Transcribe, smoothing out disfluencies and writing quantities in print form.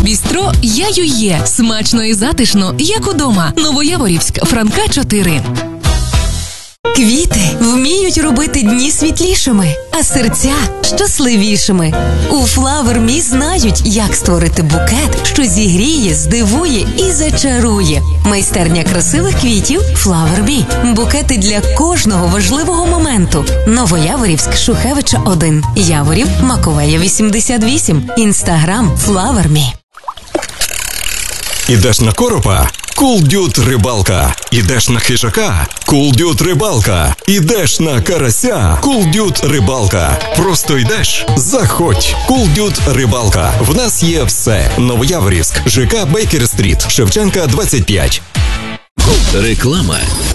Бістро «Я-ю-є». Смачно і затишно, як удома. Новояворівськ, Франка 4. Квіти вміють робити дні світлішими, а серця щасливішими. У Flower Me знають, як створити букет, що зігріє, здивує і зачарує. Майстерня красивих квітів Flower Me. Букети для кожного важливого моменту. Новояворівськ, Шухевича 1. Яворів, Маковея 88. Інстаграм Flower Me. Ідеш на коропа? Cool Dude рибалка. Ідеш на хижака? Cool Dude рибалка. Ідеш на карася? Cool Dude рибалка. Просто йдеш? Заходь. Cool Dude рибалка. В нас є все. Новояворівськ, ЖК Бейкер-стріт, Шевченка 25. Реклама.